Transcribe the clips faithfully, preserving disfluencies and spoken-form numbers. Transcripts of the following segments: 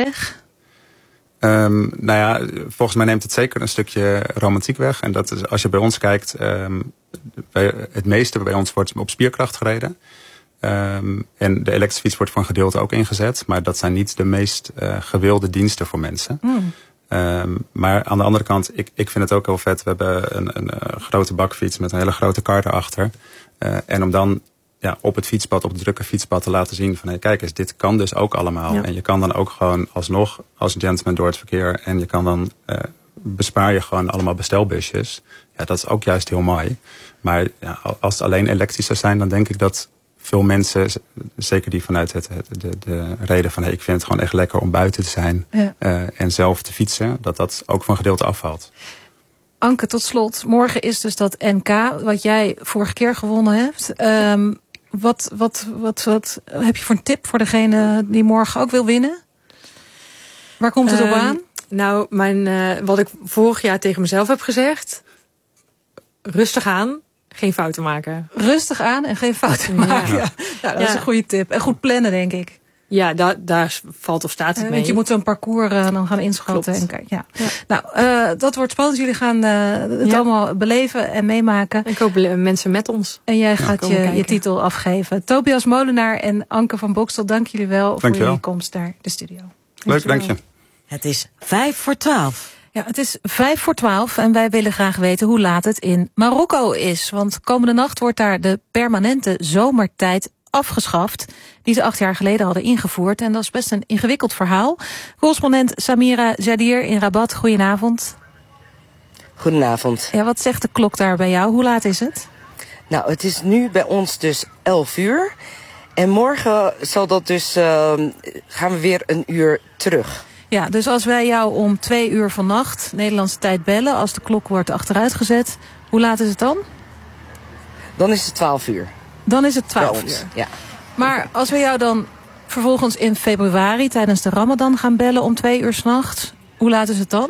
weg? Um, nou ja, volgens mij neemt het zeker een stukje romantiek weg. En dat is, als je bij ons kijkt, um, bij, het meeste bij ons wordt op spierkracht gereden. Um, en de elektrische fiets wordt voor een gedeelte ook ingezet. Maar dat zijn niet de meest uh, gewilde diensten voor mensen. Mm. Um, maar aan de andere kant, ik, ik vind het ook heel vet. We hebben een, een, een grote bakfiets met een hele grote kar erachter. Uh, en om dan ja, op het fietspad, op het drukke fietspad te laten zien van hey, kijk eens, dit kan dus ook allemaal. Ja. En je kan dan ook gewoon alsnog als gentleman door het verkeer. En je kan dan uh, bespaar je gewoon allemaal bestelbusjes. Ja, dat is ook juist heel mooi. Maar ja, als het alleen elektrisch zou zijn, dan denk ik dat veel mensen, zeker die vanuit het, het, de, de reden van hey, ik vind het gewoon echt lekker om buiten te zijn. Ja. Uh, en zelf te fietsen, dat dat ook voor een gedeelte afvalt. Anke, tot slot. Morgen is dus dat N K, wat jij vorige keer gewonnen hebt. Um, wat, wat, wat, wat heb je voor een tip voor degene die morgen ook wil winnen? Waar komt het um, op aan? Nou, mijn, uh, wat ik vorig jaar tegen mezelf heb gezegd. Rustig aan, geen fouten maken. Rustig aan en geen fouten maken. Ja, ja dat ja. is een goede tip. En goed plannen, denk ik. Ja, daar, daar valt of staat het uh, mee. Want je moet zo'n parcours uh, dan gaan inschatten. En kijken. Ja. Ja. Nou, uh, dat wordt spannend. Jullie gaan uh, het ja. allemaal beleven en meemaken. Ik hoop mensen met ons. En jij gaat ja, je, je titel afgeven. Tobias Molenaar en Anke van Boxtel, dank jullie wel dank voor jullie wel. komst naar de studio. Leuk, dank je. Het is vijf voor twaalf. Ja, het is vijf voor twaalf en wij willen graag weten hoe laat het in Marokko is. Want komende nacht wordt daar de permanente zomertijd afgeschaft, die ze acht jaar geleden hadden ingevoerd. En dat is best een ingewikkeld verhaal. Correspondent Samira Jadir in Rabat, goedenavond. Goedenavond. Ja, wat zegt de klok daar bij jou? Hoe laat is het? Nou, het is nu bij ons dus elf uur. En morgen zal dat dus, uh, gaan we weer een uur terug. Ja, dus als wij jou om twee uur vannacht, Nederlandse tijd, bellen, als de klok wordt achteruitgezet, hoe laat is het dan? Dan is het twaalf uur. Dan is het twaalf uur. Ja. Maar als we jou dan vervolgens in februari tijdens de Ramadan gaan bellen om twee uur 's nachts, hoe laat is het dan?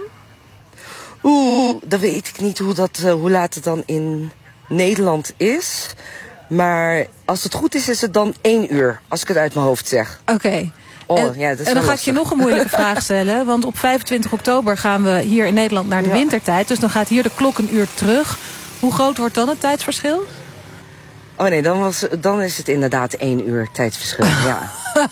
Oeh, dan weet ik niet hoe, dat, uh, hoe laat het dan in Nederland is. Maar als het goed is, is het dan één uur, als ik het uit mijn hoofd zeg. Oké. Okay. Oh, en, ja, dat is en dan ga lastig. ik je nog een moeilijke vraag stellen. Want op vijfentwintig oktober gaan we hier in Nederland naar de ja. wintertijd. Dus dan gaat hier de klok een uur terug. Hoe groot wordt dan het tijdsverschil? Oh nee, dan, was, dan is het inderdaad één uur tijdsverschil. Ja.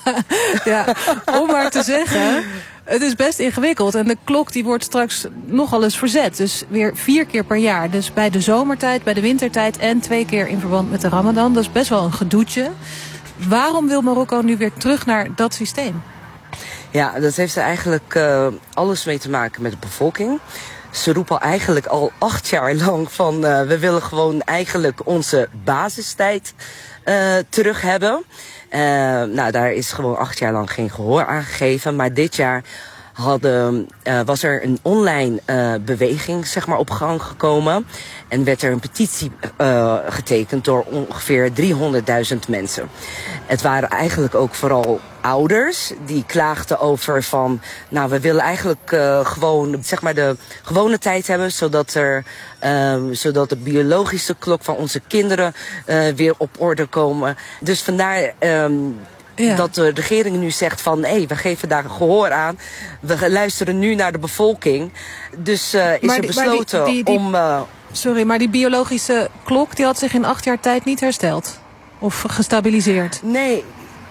ja, om maar te zeggen, het is best ingewikkeld. En de klok die wordt straks nogal eens verzet. Dus weer vier keer per jaar. Dus bij de zomertijd, bij de wintertijd en twee keer in verband met de Ramadan. Dat is best wel een gedoetje. Waarom wil Marokko nu weer terug naar dat systeem? Ja, dat heeft er eigenlijk uh, alles mee te maken met de bevolking. Ze roepen eigenlijk al acht jaar lang van uh, we willen gewoon eigenlijk onze basistijd uh, terug hebben. Uh, nou, daar is gewoon acht jaar lang geen gehoor aan gegeven. Maar dit jaar hadden, uh, was er een online uh, beweging zeg maar, op gang gekomen. En werd er een petitie uh, getekend door ongeveer driehonderdduizend mensen. Het waren eigenlijk ook vooral ouders die klaagden over van, nou, we willen eigenlijk uh, gewoon zeg maar de gewone tijd hebben, zodat er um, zodat de biologische klok van onze kinderen uh, weer op orde komen. Dus vandaar um, ja. dat de regering nu zegt van, hé, hey, we geven daar gehoor aan. We luisteren nu naar de bevolking. Dus uh, is maar er die, besloten die, die, die, om... Uh, sorry, maar die biologische klok die had zich in acht jaar tijd niet hersteld? Of gestabiliseerd? Nee,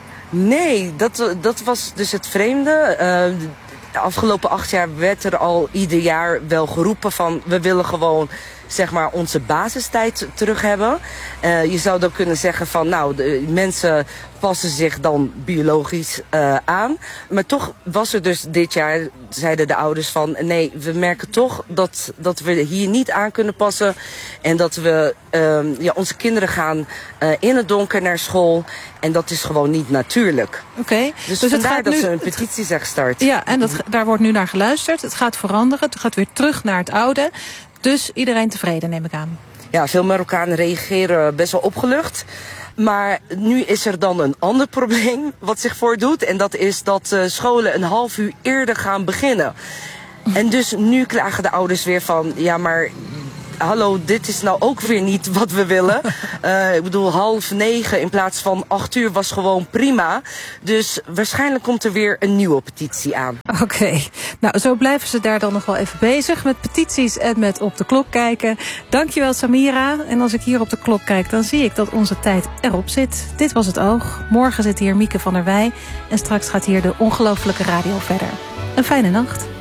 nee, dat, dat was dus het vreemde. Uh, de afgelopen acht jaar werd er al ieder jaar wel geroepen van, we willen gewoon zeg maar onze basistijd terug hebben. Uh, je zou dan kunnen zeggen van, nou, de mensen passen zich dan biologisch uh, aan. Maar toch was er dus dit jaar, zeiden de ouders van, nee, we merken toch dat, dat we hier niet aan kunnen passen. En dat we uh, ja, onze kinderen gaan uh, in het donker naar school. En dat is gewoon niet natuurlijk. Oké. Okay. Dus, dus vandaar het gaat dat nu, ze een petitie zijn gestart. Ja, en dat, daar wordt nu naar geluisterd. Het gaat veranderen. Het gaat weer terug naar het oude. Dus iedereen tevreden, neem ik aan. Ja, veel Marokkanen reageren best wel opgelucht. Maar nu is er dan een ander probleem wat zich voordoet. En dat is dat uh, scholen een half uur eerder gaan beginnen. En dus nu klagen de ouders weer van, ja, maar hallo, dit is nou ook weer niet wat we willen. Uh, ik bedoel, half negen in plaats van acht uur was gewoon prima. Dus waarschijnlijk komt er weer een nieuwe petitie aan. Oké, okay. Nou zo blijven ze daar dan nog wel even bezig met petities en met op de klok kijken. Dankjewel Samira. En als ik hier op de klok kijk, dan zie ik dat onze tijd erop zit. Dit was Het Oog. Morgen zit hier Mieke van der Wij. En straks gaat hier de Ongelofelijke Radio verder. Een fijne nacht.